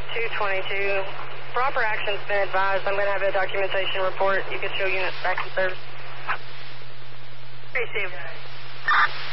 222. Proper action's been advised. I'm going to have a documentation report. You can show units back in service. Received.